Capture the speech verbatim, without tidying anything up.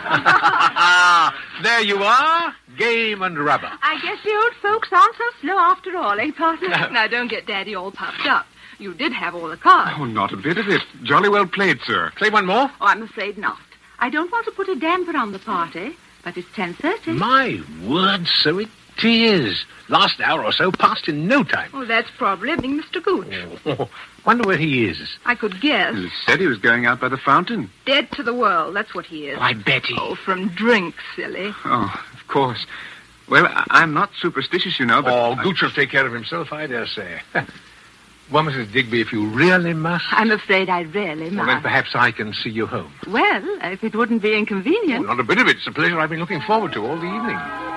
There you are, game and rubber. I guess the old folks aren't so slow after all, eh, partner? Now, don't get Daddy all puffed up. You did have all the cards. Oh, not a bit of it. Jolly well played, sir. Play one more? Oh, I'm afraid not. I don't want to put a damper on the party, but it's ten thirty. My word, so it is. Last hour or so passed in no time. Oh, that's probably Mister Gooch. Oh, wonder where he is. I could guess. He said he was going out by the fountain. Dead to the world, that's what he is. Why, Betty. Oh, from drink, silly. Oh, of course. Well, I- I'm not superstitious, you know, but... Oh, I- Gooch will take care of himself, I dare say. Well, Missus Digby, if you really must... I'm afraid I really Well, must. then perhaps I can see you home. Well, if it wouldn't be inconvenient. Oh, not a bit of it. It's a pleasure I've been looking forward to all the evening.